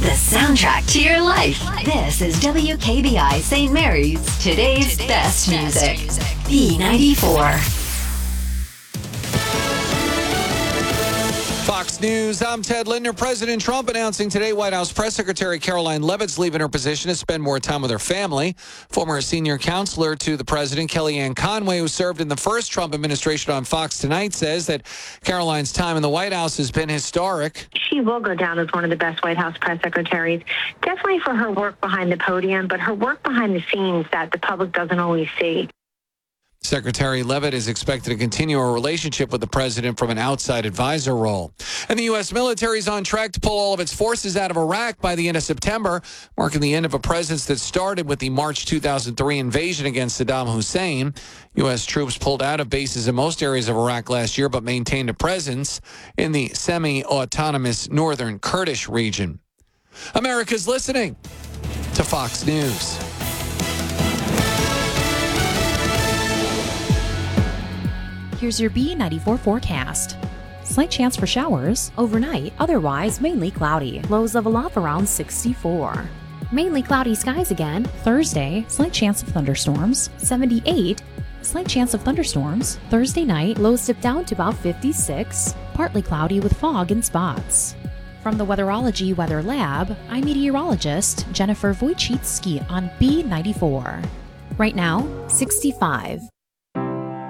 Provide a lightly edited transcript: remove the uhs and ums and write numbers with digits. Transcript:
The soundtrack to your life. This is WKBI St. Mary's, today's best music. B94. Fox News, I'm Ted Lindner. President Trump announcing today White House Press Secretary Caroline Leavitt's leaving her position to spend more time with her family. Former senior counselor to the president, Kellyanne Conway, who served in the first Trump administration on Fox Tonight, says that Caroline's time in the White House has been historic. She will go down as one of the best White House press secretaries, definitely for her work behind the podium, but her work behind the scenes that the public doesn't always see. Secretary Leavitt is expected to continue a relationship with the president from an outside advisor role. And the U.S. military is on track to pull all of its forces out of Iraq by the end of September, marking the end of a presence that started with the March 2003 invasion against Saddam Hussein. U.S. troops pulled out of bases in most areas of Iraq last year, but maintained a presence in the semi-autonomous northern Kurdish region. America's listening to Fox News. Here's your B94 forecast. Slight chance for showers overnight, otherwise mainly cloudy. Lows level off around 64. Mainly cloudy skies again. Thursday, slight chance of thunderstorms, 78. Slight chance of thunderstorms. Thursday night, lows dip down to about 56. Partly cloudy with fog in spots. From the Weatherology Weather Lab, I'm meteorologist Jennifer Wojcicki on B94. Right now, 65.